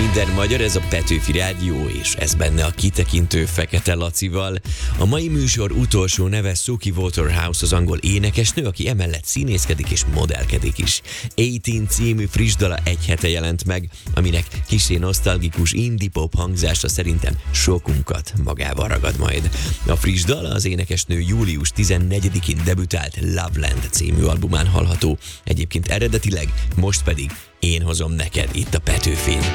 minden magyar, ez a Petőfi Rádió, és ez benne a kitekintő Fekete Lacival. A mai műsor utolsó neve Suki Waterhouse, az angol énekesnő, aki emellett színészkedik és modellkedik is. 18 című friss dala egy hete jelent meg, aminek kissé nosztalgikus indie pop hangzása szerintem sokunkat magával ragad majd. A friss dal az énekesnő július 14-én debütált Loveland című albumán hallható. Egyébként eredetileg, most pedig én hozom neked itt a Petőfin.